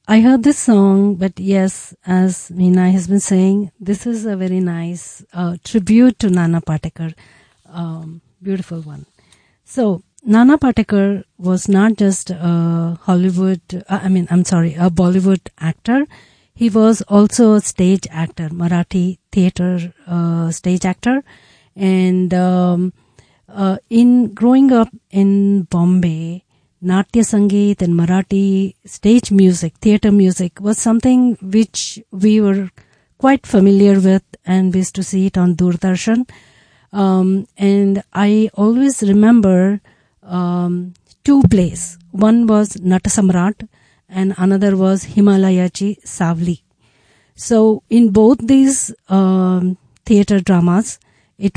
I heard this song, but yes, as Meena has been saying, this is a very nice tribute to Nana Patekar. Beautiful one. So, Nana Patekar was not just a Bollywood actor. He was also a stage actor, Marathi theatre stage actor. And in growing up in Bombay, Natya Sangeet and Marathi stage music, theatre music was something which we were quite familiar with, and we used to see it on Doordarshan. And I always remember two plays. One was Natasamrat and another was Himalayachi Savli. So in both these theatre dramas,